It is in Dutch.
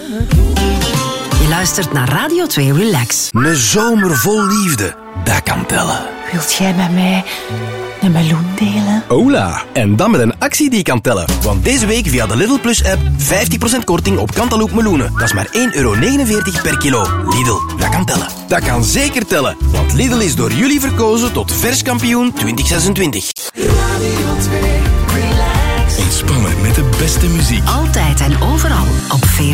Je luistert naar Radio 2 Relax. Een zomer vol liefde, dat kan tellen. Wilt jij met mij een meloen delen? Hola! En dan met een actie die kan tellen. Want deze week via de Lidl Plus app 50% korting op Cantaloupe meloenen. Dat is maar €1,49 per kilo. Lidl, dat kan tellen. Dat kan zeker tellen. Want Lidl is door jullie verkozen tot verskampioen 2026. Radio 2 Relax. Ontspannen met de beste muziek. Altijd en overal op